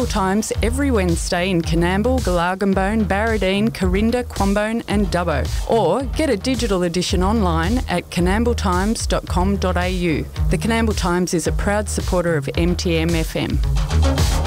Times every Wednesday in Coonamble, Galargambone, Barradine, Corinda, Quambone and Dubbo. Or get a digital edition online at coonambletimes.com.au. The Coonamble Times is a proud supporter of MTM FM.